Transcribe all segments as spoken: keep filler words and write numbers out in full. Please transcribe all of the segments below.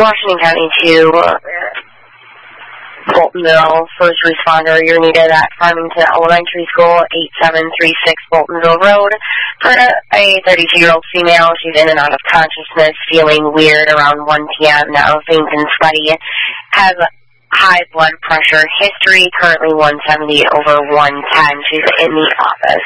Washington County to uh, Boltonville, first responder, you're needed at Farmington Elementary School, eight seven three six Boltonville Road. For a thirty-two-year-old female, she's in and out of consciousness, feeling weird around one p m now, faint and sweaty, has high blood pressure history, currently one seventy over one ten. She's in the office.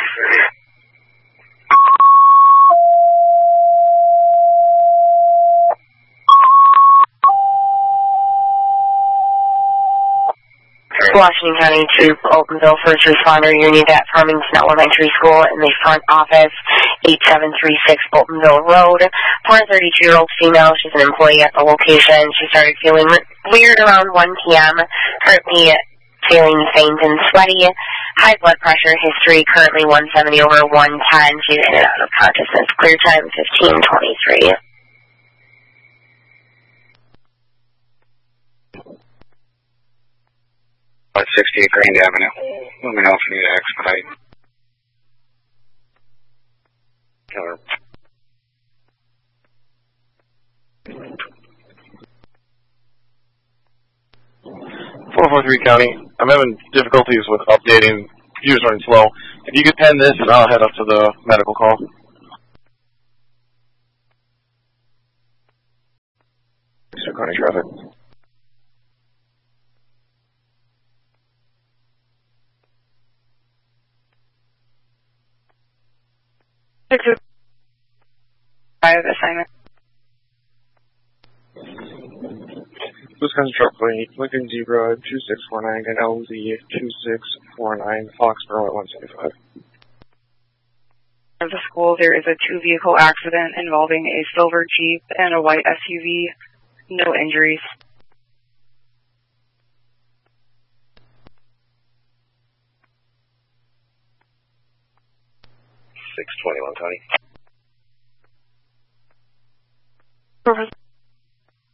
Washington County to Boltonville, first responder, you're needed at Farmington Elementary School in the front office, eight seven three six Boltonville Road. For a thirty-two-year-old female, she's an employee at the location. She started feeling weird around one p m, currently feeling faint and sweaty, high blood pressure history, currently one seventy over one ten. She's in and out of consciousness. Clear time fifteen twenty-three. sixty-eight Grand Avenue. Let me know if you need to expedite. Killer. four four three County. I'm having difficulties with updating. Computer's running slow. If you could pen this, and I'll head up to the medical call. County traffic. Five assignment. Wisconsin truck plate, Lincoln Zebra two six four nine and L Z two six four nine, Foxborough at one seventy-five. At the school, there is a two-vehicle accident involving a silver Jeep and a white S U V. No injuries. six twenty-one, Tony. Perfect.